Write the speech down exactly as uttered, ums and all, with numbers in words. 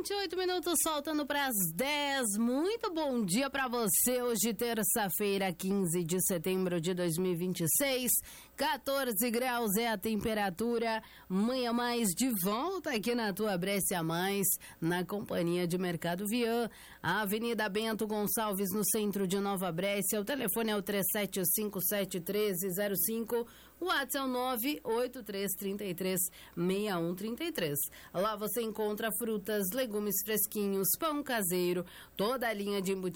vinte e oito minutos, faltando para as dez. Muito bom dia para você. Hoje, terça-feira, quinze de setembro de dois mil e vinte e seis. quatorze graus é a temperatura. Manhã mais de volta aqui na tua Brescia Mais, na companhia de Mercado Vian. A Avenida Bento Gonçalves, no centro de Nova Brescia. O telefone é o três sete cinco sete um três zero cinco. O WhatsApp é o nove oito três três três seis um três três. Lá você encontra frutas, legumes fresquinhos, pão caseiro, toda a linha de embutidos